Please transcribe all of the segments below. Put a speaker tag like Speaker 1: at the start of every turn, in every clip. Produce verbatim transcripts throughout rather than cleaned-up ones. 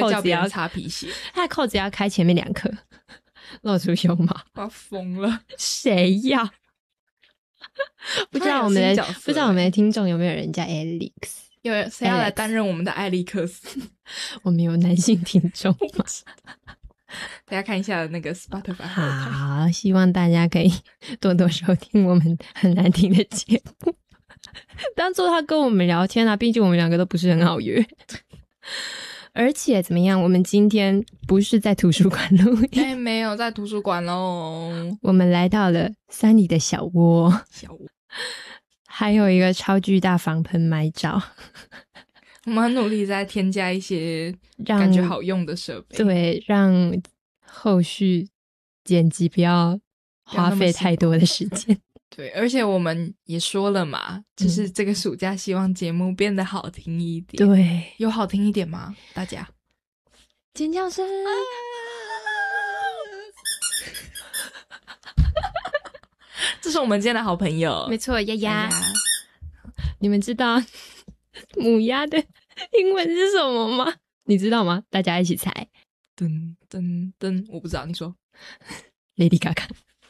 Speaker 1: 扣子要擦皮鞋，
Speaker 2: 他的扣子要开前面两颗，露出胸毛，
Speaker 1: 我要疯了，
Speaker 2: 谁要？不知道我们的不知道我们的听众有没有人叫 Alex？
Speaker 1: 有谁要来担任我们的艾利克斯？
Speaker 2: 我们有男性听众吗？
Speaker 1: 大家看一下那个 Spotify。
Speaker 2: 好，希望大家可以多多收听我们很难听的节目。当做他跟我们聊天啊，毕竟我们两个都不是很好约。而且怎么样？我们今天不是在图书馆录音，
Speaker 1: 哎，没有在图书馆咯，
Speaker 2: 我们来到了山里的小窝，
Speaker 1: 小窝，
Speaker 2: 还有一个超巨大防喷麦罩。
Speaker 1: 我们很努力在添加一些感觉好用的设备，
Speaker 2: 对，让后续剪辑不要花费太多的时间。
Speaker 1: 对，而且我们也说了嘛，就是这个暑假希望节目变得好听一点。
Speaker 2: 对，
Speaker 1: 有好听一点吗？大家
Speaker 2: 尖叫声！啊、
Speaker 1: 这是我们今天的好朋友，
Speaker 2: 没错，丫丫。你们知道母鸭的英文是什么吗？你知道吗？大家一起猜。
Speaker 1: 噔噔噔，我不知道，你说。
Speaker 2: Lady Gaga。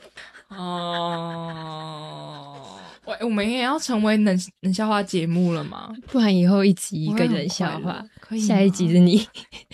Speaker 1: 哦，喂，我们也要成为冷冷笑话节目了吗？
Speaker 2: 不然以后一集一个冷笑话，
Speaker 1: 可以。
Speaker 2: 下一集是你。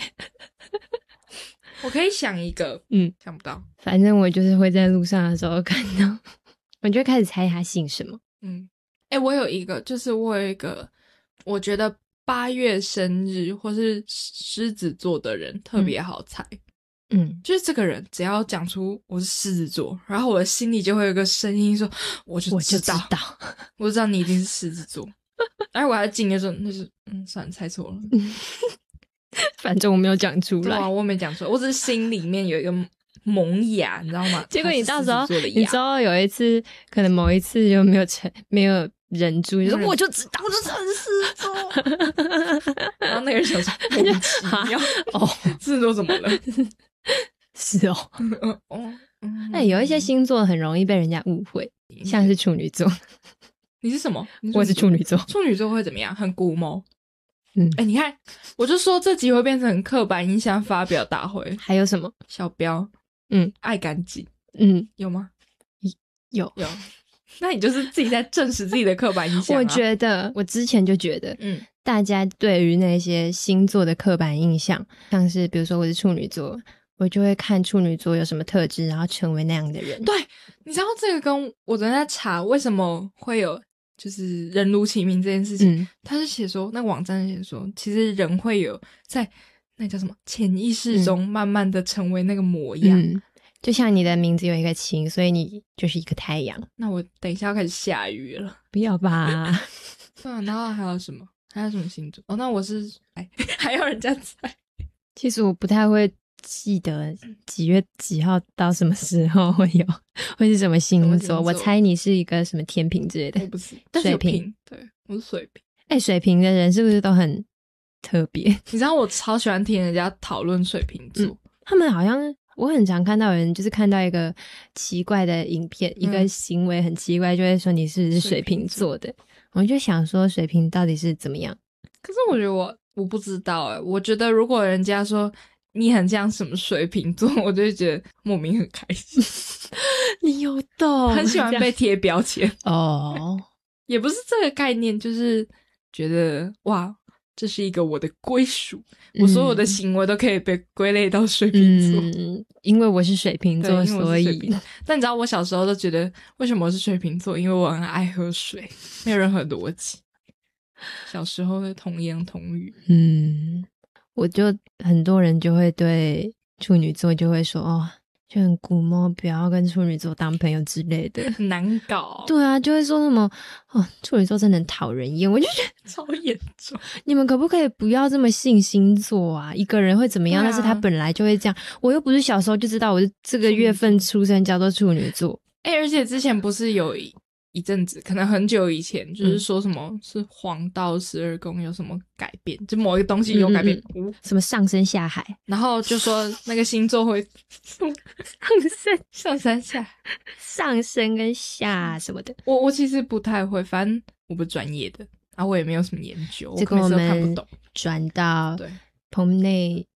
Speaker 1: 我可以想一个，
Speaker 2: 嗯，
Speaker 1: 想不到。
Speaker 2: 反正我就是会在路上的时候看到，我就开始猜他姓什么。
Speaker 1: 嗯，哎、欸，我有一个，就是我有一个，我觉得八月生日或是狮子座的人特别好猜。
Speaker 2: 嗯，
Speaker 1: 就是这个人只要讲出我是狮子座，然后我的心里就会有个声音说，我就知道，
Speaker 2: 我就知道，
Speaker 1: 我知道你一定是狮子座。然后我还静的说，那是嗯，算了，猜错了。
Speaker 2: 反正我没有讲出来，
Speaker 1: 对啊，我没讲出来，我只是心里面有一个萌芽，你知道吗？
Speaker 2: 结果你到时候，你知道有一次，可能某一次就没有成，没有忍住，你说我就知道，
Speaker 1: 我就知道是狮子座。然后那个人想说，莫名其妙，
Speaker 2: 哦，
Speaker 1: 狮子座怎么了？
Speaker 2: 是哦，
Speaker 1: 哦，
Speaker 2: 那有一些星座很容易被人家误会，像是处女座。
Speaker 1: 你是什么？
Speaker 2: 我是处女座。
Speaker 1: 处女座会怎么样？很古某。
Speaker 2: 嗯，
Speaker 1: 哎、欸，你看，我就说这集会变成刻板印象发表大会。
Speaker 2: 还有什么？
Speaker 1: 小标，
Speaker 2: 嗯，
Speaker 1: 爱干净，
Speaker 2: 嗯，
Speaker 1: 有吗？
Speaker 2: 有
Speaker 1: 有。那你就是自己在证实自己的刻板印象、啊。
Speaker 2: 我觉得，我之前就觉得，
Speaker 1: 嗯，
Speaker 2: 大家对于那些星座的刻板印象，像是比如说我是处女座，我就会看处女座有什么特质，然后成为那样的人。
Speaker 1: 对，你知道这个跟我昨天在查为什么会有就是人如其名这件事情，嗯、他是写说那个网站写说，其实人会有在那叫什么潜意识中慢慢的成为那个模样。
Speaker 2: 嗯，就像你的名字有一个晴，所以你就是一个太阳。
Speaker 1: 那我等一下要开始下雨了，
Speaker 2: 不要吧？
Speaker 1: 对啊，然后还有什么？还有什么星座？哦，那我是哎，还要人家猜。
Speaker 2: 其实我不太会记得几月几号到什么时候会有会是什么星座。星座我猜你是一个什么天秤之类的。
Speaker 1: 我不是，
Speaker 2: 水瓶。
Speaker 1: 对，我是水瓶。
Speaker 2: 哎、欸，水瓶的人是不是都很特别？
Speaker 1: 你知道我超喜欢听人家讨论水瓶座、嗯，
Speaker 2: 他们好像。我很常看到有人就是看到一个奇怪的影片、嗯、一个行为很奇怪，就会说你是不是水瓶座的。我就想说水瓶到底是怎么样。
Speaker 1: 可是我觉得我我不知道诶，我觉得如果人家说你很像什么水瓶座，我就会觉得莫名很开心。
Speaker 2: 你有懂，
Speaker 1: 很喜欢被贴标签
Speaker 2: 哦。
Speaker 1: 也不是这个概念，就是觉得哇这是一个我的归属、嗯、我所有的行为都可以被归类到水瓶座、
Speaker 2: 嗯、因为我是水瓶座，所以
Speaker 1: 但你知道我小时候都觉得为什么我是水瓶座，因为我很爱喝水，没有任何逻辑。小时候的童言童语。
Speaker 2: 嗯，我就很多人就会对处女座就会说哦就很古摸，不要跟处女座当朋友之类的，
Speaker 1: 很难搞。
Speaker 2: 对啊，就会说什么哦，处女座真的很讨人厌，我就觉得
Speaker 1: 超严重。
Speaker 2: 你们可不可以不要这么信星座啊？一个人会怎么样？但、啊、是他本来就会这样。我又不是小时候就知道我是这个月份出生叫做处女座。
Speaker 1: 哎、欸，而且之前不是有一一阵子，可能很久以前，就是说什么、嗯、是黄道十二宫有什么改变，就某一个东西有改变，
Speaker 2: 嗯嗯嗯什么上升下海，
Speaker 1: 然后就说那个星座会
Speaker 2: 上升
Speaker 1: 上山下
Speaker 2: 上升跟下什么的。
Speaker 1: 我我其实不太会，反正我不是专业的，然后我也没有什么研究，
Speaker 2: 这个我
Speaker 1: 们
Speaker 2: 转到棚内